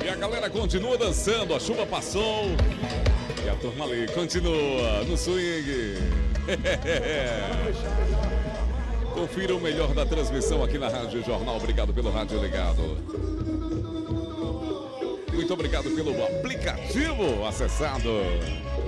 E a galera continua dançando, a chuva passou. E a turma ali continua no swing. Confira o melhor da transmissão aqui na Rádio Jornal. Obrigado pelo rádio ligado. Muito obrigado pelo aplicativo acessado.